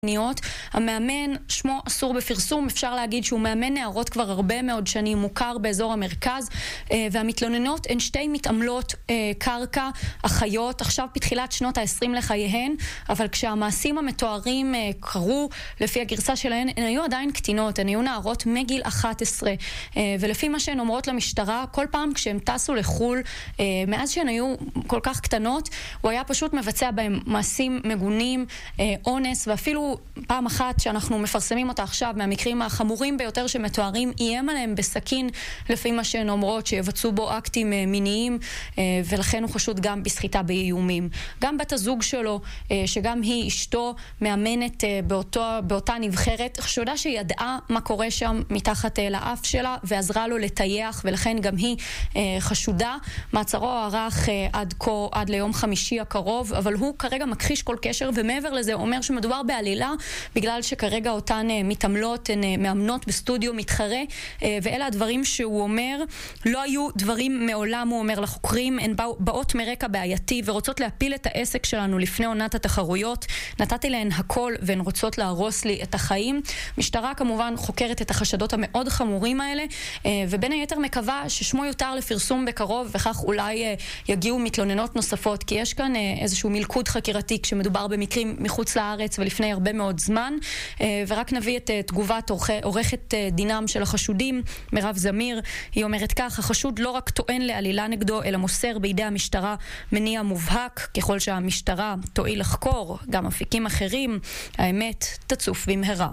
המאמן, שמו אסור בפרסום, אפשר להגיד שהוא מאמן נערות כבר הרבה מאוד שנים, מוכר באזור המרכז, והמתלוננות הן שתי מתעמלות קרקע, אחיות, עכשיו בתחילת שנות ה-20 לחייהן, אבל כשהמעשים המתוארים קרו, לפי הגרסה שלהן, הן היו עדיין קטינות, הן היו נערות מגיל 11, ולפי מה שהן אומרות למשטרה, כל פעם כשהן טסו לחול, מאז שהן היו כל כך קטנות, הוא היה פשוט מבצע בהם מעשים מגונים, אונס, ואפילו פעם אחת שאנחנו מפרסמים אותה עכשיו, מהמקרים החמורים ביותר שמתוארים, איים עליהם בסכין, לפי מה שהן אומרות, שיבצעו בו אקטים מיניים, ולכן הוא חשוד גם בסחיטה באיומים. גם בת הזוג שלו, שגם היא אשתו מאמנת באותה נבחרת, חשודה שידעה מה קורה שם מתחת לאף שלה, ועזרה לו לטייח, ולכן גם היא חשודה. מעצרו ערך עד ליום חמישי הקרוב, אבל הוא כרגע מכחיש כל קשר, ומעבר לזה הוא אומר שמדובר בעלילה, בגלל שכרגע אותן מתעמלות הן מאמנות בסטודיו מתחרה, ואלה הדברים שהוא אומר, לא היו דברים מעולם, הוא אומר לחוקרים, הן באות מרקע בעייתי ורוצות להפיל את העסק שלנו לפני עונת התחרויות, נתתי להן הכל והן רוצות להרוס לי את החיים. משטרה כמובן חוקרת את החשדות המאוד חמורים האלה, ובין היתר מקווה ששמו יותר לפרסום בקרוב, וכך אולי יגיעו מתלוננות נוספות, כי יש כאן איזשהו מלכוד חקירתי כשמדובר במקרים מחוץ לארץ ולפני הרבה מאוד זמן. ורק נביא את תגובת עורכת דינם של החשודים, מירב זמיר. היא אומרת כך: החשוד לא רק טוען לעלילה נגדו, אלא מוסר בידי המשטרה מניע מובהק. ככל שהמשטרה תועיל לחקור גם אפיקים אחרים, האמת תצוף במהרה.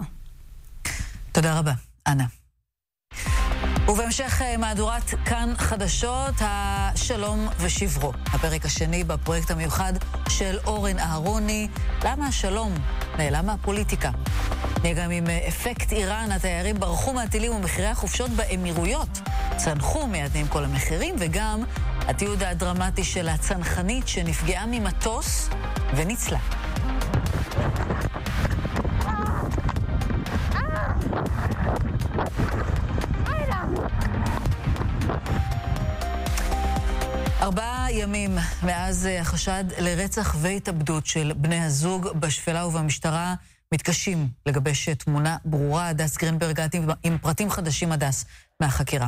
תודה רבה, אנה. ובהמשך מהדורת כאן חדשות, השלום ושברו. הפרק השני בפרויקט המיוחד של אורן אהרוני, למה השלום נעלם מהפוליטיקה. נהיה גם עם אפקט איראן, התיירים ברחו מהטילים ומחירי החופשות באמירויות צנחו מיד עם כל המחירים, וגם התיעוד הדרמטי של הצנחנית שנפגעה ממטוס וניצלה. ארבעה ימים מאז החשד לרצח והתאבדות של בני הזוג בשפלה, ובמשטרה מתקשים לגבש תמונה ברורה. הדס גרינברג עם פרטים חדשים, הדס, מהחקירה.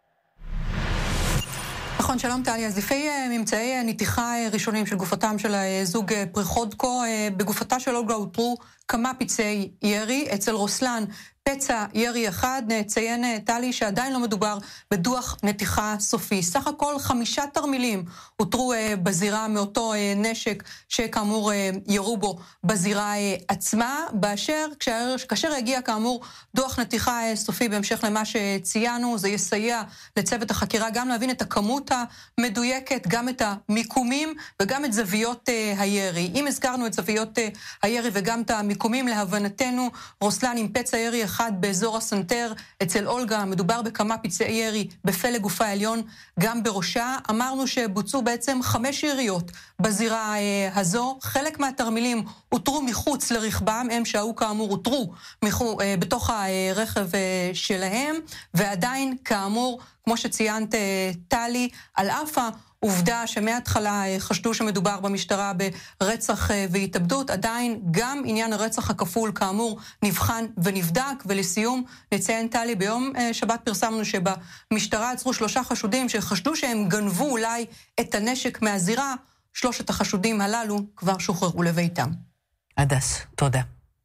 נכון, שלום טליה. אז לפי ממצאי נתיחה ראשונים של גופתם של זוג פריחודקו, בגופתה של אולגה אותרו כמה פצעי ירי. אצל רוסלן פצע ירי אחד. נציין טלי שעדיין לא מדובר בדוח נתיחה סופי. סך הכל 5 תרמילים הותרו בזירה מאותו נשק שכאמור ירו בו בזירה עצמה, כאשר יגיע כאמור דוח נתיחה סופי בהמשך למה שציינו, זה יסייע לצוות החקירה גם להבין את הכמות המדויקת, גם את המיקומים וגם את זוויות הירי. אם הזכרנו את זוויות הירי וגם את המיקומים, להבנתנו רוסלן עם פצע ירי אחד באזור הסנטר, אצל אולגה מדובר בכמה פצעי ירי בפלג גופה העליון, גם בראשה. אמרנו שבוצעו בעצם 5 יריות בזירה הזו. חלק מהתרמילים הותרו מחוץ לרכבם, הם שהיו כאמור הותרו בתוך הרכב שלהם, ועדיין כאמור, כמו שציינת טלי, על אף העובדה שמההתחלה חשדו שמדובר במשטרה ברצח והתאבדות, עדיין גם עניין הרצח הכפול כאמור נבחן ונבדק. ולסיום נציין טלי, ביום שבת פרסמנו שבמשטרה עצרו 3 חשודים שחשדו שהם גנבו אולי את הנשק מהזירה. 3 החשודים הללו כבר שוחררו לביתם. הדס, תודה.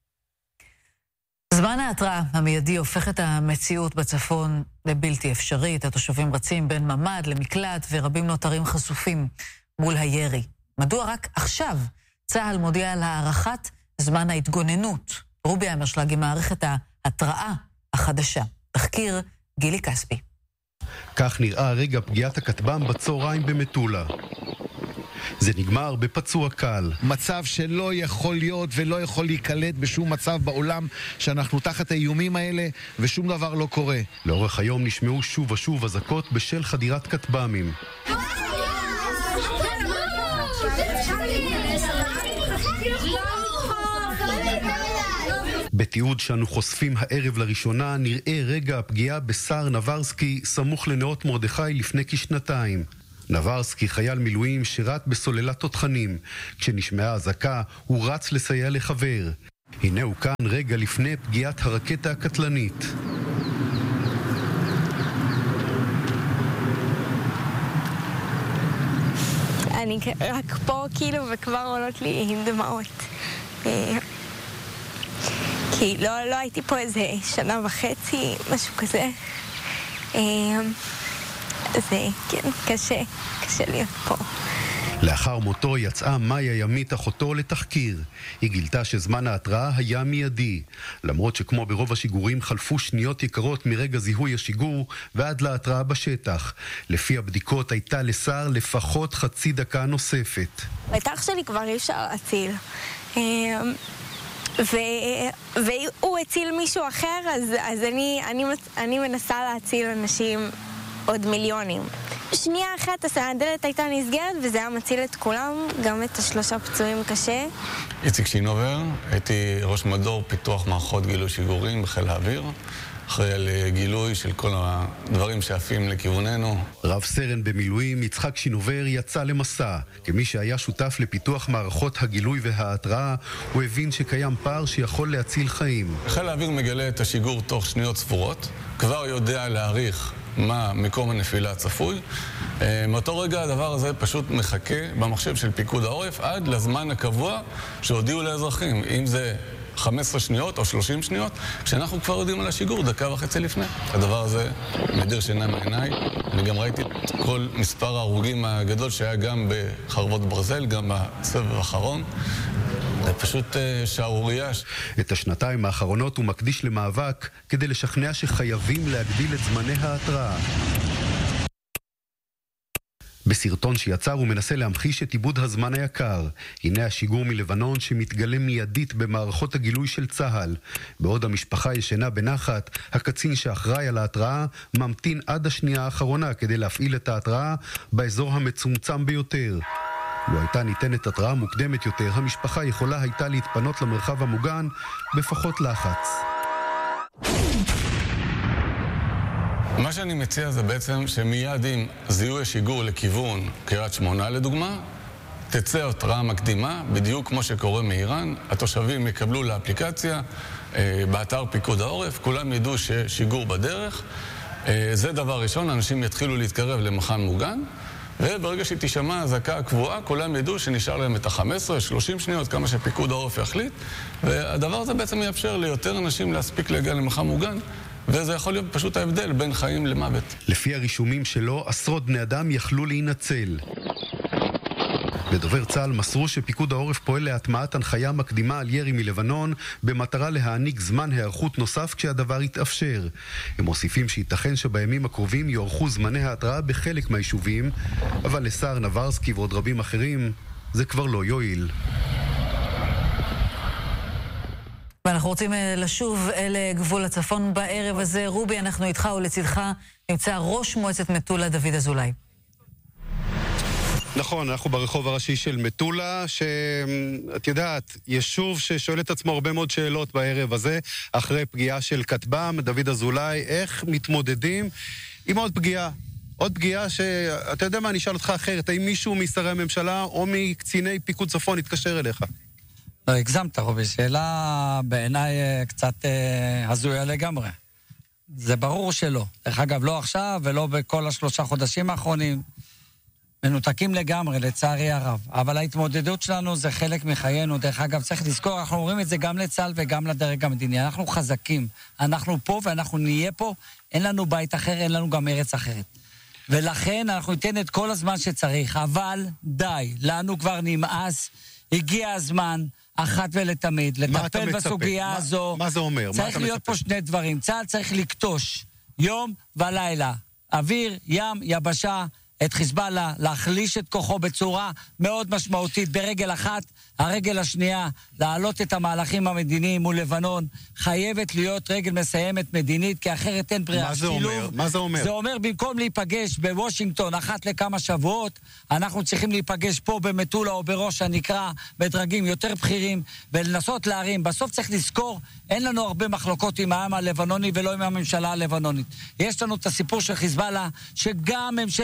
זמן ההתראה המיידי הופך את המציאות בצפון לבלתי אפשרית. התושבים רצים בין ממד למקלט ורבים נותרים חשופים מול הירי. מדוע רק עכשיו צה"ל מודיע על הארכת זמן ההתגוננות? רובי אמרשלג עם מערכת ההתראה החדשה. תחקיר גילי כספי. כך נראה רגע פגיעת הכטב"ם בצהריים במטולה. זה נגמר בפצוע קל. מצב שלא יכול להיות ולא יכול להיקלט בשום מצב בעולם, שאנחנו תחת האיומים האלה ושום דבר לא קורה. לאורך היום נשמעו שוב ושוב אזעקות בשל חדירת כטב"מים. בתיעוד שאנו חושפים הערב לראשונה נראה רגע הפגיעה בסער נברסקי סמוך לנאות מרדכי לפני כשנתיים. נברסקי, חייל מילואים, שירת בסוללת תותחנים. כשנשמעה אזעקה, הוא רץ לסייע לחבר. הנה הוא כאן רגע לפני פגיעת הרקטה הקטלנית. אני רק פה כאילו וכבר עולות לי עם דמעות. כי לא הייתי פה איזה שנה וחצי, משהו כזה. זה כן, קשה להיות פה. לאחר מותו יצאה מאיה ימית אחותו לתחקיר. היא גילתה שזמן ההתראה היה מיידי. למרות שכמו ברוב השיגורים חלפו שניות יקרות מרגע זיהוי השיגור ועד להתראה בשטח. לפי הבדיקות הייתה לשר לפחות חצי דקה נוספת. את אח שלי כבר אי אפשר להציל. והוא הציל מישהו אחר, אז אני מנסה להציל אנשים עוד מיליונים. שנייה אחת הדלת הייתה נסגרת וזה היה מציל את כולם, גם את 3 פצועים קשה. איציק שינובר, הייתי ראש מדור פיתוח מערכות גילוי שיגורים בחיל האוויר, אחראי על גילוי של כל הדברים שעפים לכיווננו. רב סרן במילואים יצחק שינובר יצא למסע. כמי שהיה שותף לפיתוח מערכות הגילוי וההתראה, הוא הבין שקיים פער שיכול להציל חיים. חיל האוויר מגלה את השיגור תוך שניות ספורות, כבר יודע להעריך מה מקום הנפילה הצפוי. מאותו רגע הדבר הזה פשוט מחכה במחשב של פיקוד העורף עד לזמן הקבוע שהודיעו לאזרחים, אם זה 15 שניות או 30 שניות, כשאנחנו כבר יודעים על השיגור דקה וחצי לפני. הדבר הזה מדיר שינה מעיניי. אני גם ראיתי את כל מספר ההרוגים הגדול שהיה גם בחרבות ברזל, גם בסבב האחרון. זה פשוט שערוריה. את השנתיים האחרונות הוא מקדיש למאבק כדי לשכנע שחייבים להגדיל את זמני ההתראה. בסרטון שיצר הוא מנסה להמחיש את עיבוד הזמן היקר. הנה השיגור מלבנון שמתגלה מיידית במערכות הגילוי של צה"ל. בעוד המשפחה ישנה בנחת, הקצין שאחראי על ההתראה ממתין עד השנייה האחרונה כדי להפעיל את ההתראה באזור המצומצם ביותר. לו הייתה ניתנת התראה מוקדמת יותר, המשפחה יכולה הייתה להתפנות למרחב המוגן בפחות לחץ. מה שאני מציע זה בעצם שמיד עם זיהוי השיגור לכיוון קריית שמונה לדוגמה, תצא התראה מקדימה, בדיוק כמו שקורה מאיראן, התושבים יקבלו לאפליקציה באתר פיקוד העורף, כולם ידעו ששיגור בדרך. זה דבר ראשון, אנשים יתחילו להתקרב למחן מוגן, וברגע שתשמע הזעקה הקבועה, כולם ידעו שנשאר להם את ה-15-30 שניות, כמה שפיקוד העורף יחליט, והדבר הזה בעצם יאפשר ליותר אנשים להספיק להגיע למחן מוגן, וזה יכול להיות פשוט ההבדל בין חיים למוות. לפי הרישומים שלו, עשרות בני אדם יכלו להינצל. בדובר צה"ל מסרו שפיקוד העורף פועל להטמעת הנחיה מקדימה על ירי מלבנון במטרה להעניק זמן היערכות נוסף כשהדבר יתאפשר. הם מוסיפים שייתכן שבימים הקרובים יוארכו זמני ההתראה בחלק מהיישובים, אבל לשר נברסקי ועוד רבים אחרים זה כבר לא יועיל. ואנחנו רוצים לשוב לגבול הצפון בערב הזה. רובי, אנחנו איתך ולצדך נמצא ראש מועצת מטולה דוד אזולאי. נכון, אנחנו ברחוב הראשי של מטולה, שאת יודעת, יישוב ששואל את עצמו הרבה מאוד שאלות בערב הזה, אחרי פגיעה של כטב"ם. דוד אזולאי, איך מתמודדים עם עוד פגיעה? עוד פגיעה שאתה יודע מה, אני אשאל אותך אחרת, האם מישהו משרי הממשלה או מקציני פיקוד צפון יתקשר אליך? לא, הגזמת, רובי, שאלה בעיניי קצת הזויה לגמרי. זה ברור שלא. דרך אגב, לא עכשיו ולא בכל 3 חודשים האחרונים. מנותקים לגמרי, לצערי הרב. אבל ההתמודדות שלנו זה חלק מחיינו. דרך אגב, צריך לזכור, אנחנו אומרים את זה גם לצה"ל וגם לדרג המדיני. אנחנו חזקים. אנחנו פה ואנחנו נהיה פה. אין לנו בית אחר, אין לנו גם ארץ אחרת. ולכן אנחנו ניתן את כל הזמן שצריך. אבל די, לנו כבר נמאס. הגיע הזמן, אחת ולתמיד, לטפל בסוגיה הזו. מה זה אומר? צריך להיות פה 2 דברים. צה"ל צריך לקטוש יום ולילה. אוויר, ים, יבשה, את חיזבאללה, להחליש את כוחו בצורה מאוד משמעותית ברגל אחת. הרגל השנייה, להעלות את המהלכים המדיניים מול לבנון, חייבת להיות רגל מסיימת מדינית, כי אחרת אין ברירה. מה זה אומר? מה זה אומר? זה אומר, במקום להיפגש בוושינגטון אחת לכמה שבועות, אנחנו צריכים להיפגש פה במטולה או בראש הנקרה, בדרגים יותר בכירים, ולנסות להרים. בסוף צריך לזכור, אין לנו הרבה מחלוקות עם העם הלבנוני ולא עם הממשלה הלבנונית. יש לנו את הסיפור של חיזבאללה, שגם ממשלת לבנון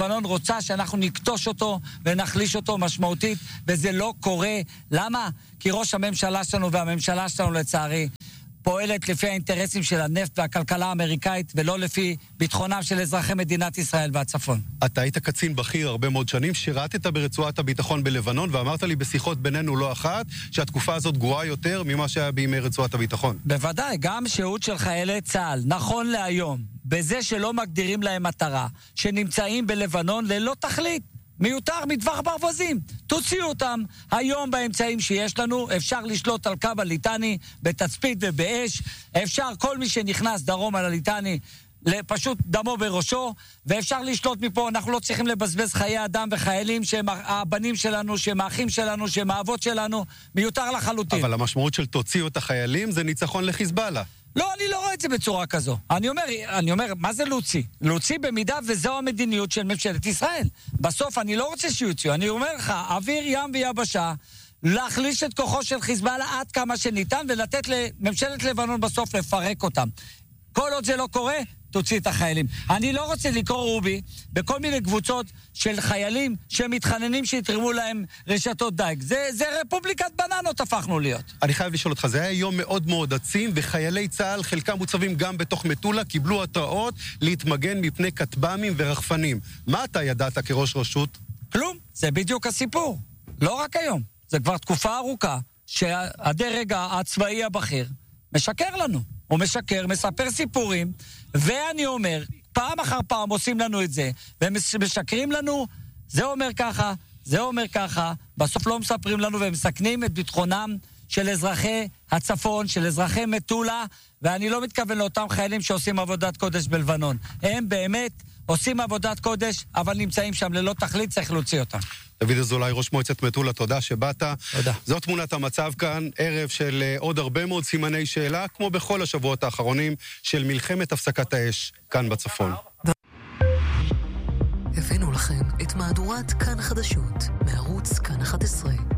לבנון רוצה שאנחנו נקטוש אותו ונחליש אותו משמעותית, וזה לא קורה. למה? כי ראש הממשלה שלנו והממשלה שלנו לצערי פועלת לפי האינטרסים של הנפט והכלכלה האמריקאית, ולא לפי ביטחונם של אזרחי מדינת ישראל והצפון. אתה היית קצין בכיר הרבה מאוד שנים, שירתת ברצועת הביטחון בלבנון, ואמרת לי בשיחות בינינו לא אחת, שהתקופה הזאת גרועה יותר ממה שהיה בימי רצועת הביטחון. בוודאי, גם שהות של חיילי צה"ל, נכון להיום, בזה שלא מגדירים להם מטרה, שנמצאים בלבנון ללא תכלית. מיותר מטווח ברווזים. תוציאו אותם. היום באמצעים שיש לנו אפשר לשלוט על קו הליטני בתצפית ובאש. אפשר כל מי שנכנס דרום על הליטני פשוט דמו בראשו, ואפשר לשלוט מפה. אנחנו לא צריכים לבזבז חיי אדם וחיילים שהם הבנים שלנו, שהם האחים שלנו, שהם האבות שלנו. מיותר לחלוטין. אבל המשמעות של תוציאו את החיילים זה ניצחון לחיזבאללה. לא, אני לא רואה את זה בצורה כזו. אני אומר, מה זה להוציא? להוציא במידה וזו המדיניות של ממשלת ישראל. בסוף אני לא רוצה שיוציאו. אני אומר לך, אוויר, ים ויבשה, להחליש את כוחו של חיזבאללה עד כמה שניתן, ולתת לממשלת לבנון בסוף לפרק אותם. כל עוד זה לא קורה, תוציא את החיילים. אני לא רוצה לקרוא רובי בכל מיני קבוצות של חיילים שמתחננים שיתרמו להם רשתות דייג. זה רפובליקת בננות הפכנו להיות. אני חייב לשאול אותך, זה היה יום מאוד מאוד עצים, וחיילי צה"ל, חלקם מוצבים גם בתוך מטולה, קיבלו התראות להתמגן מפני כטב"מים ורחפנים. מה אתה ידעת כראש רשות? כלום, זה בדיוק הסיפור. לא רק היום, זה כבר תקופה ארוכה שהדרג הצבאי הבכיר משקר לנו. הוא משקר, מספר סיפורים, ואני אומר, פעם אחר פעם עושים לנו את זה, ומשקרים לנו, זה אומר ככה, זה אומר ככה, בסוף לא מספרים לנו ומסכנים את ביטחונם של אזרחי הצפון, של אזרחי מטולה, ואני לא מתכוון לאותם חיילים שעושים עבודת קודש בלבנון. הם באמת עושים עבודת קודש, אבל נמצאים שם ללא תכלית, צריך להוציא אותם. דוד אזולאי, ראש מועצת מטולה, תודה שבאת. תודה. זאת תמונת המצב כאן, ערב של עוד הרבה מאוד סימני שאלה, כמו בכל השבועות האחרונים של מלחמת הפסקת האש כאן בצפון. הבאנו לכם את מהדורת כאן חדשות, מערוץ כאן 11.